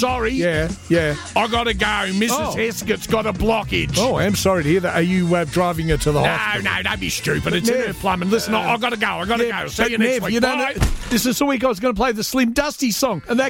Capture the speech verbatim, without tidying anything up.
sorry. Yeah, yeah. I got to go. Missus Oh. Heskett's got a blockage. Oh, I am sorry to hear that. Are you uh, driving her to the No, hospital? no, don't be stupid. It's Nev, in her plumbing. Listen, uh, I, I got to go. I got to Yeah, go. See but you next Nev, week. you don't Bye. know, this is the week I was going to play the Slim Dusty song, and that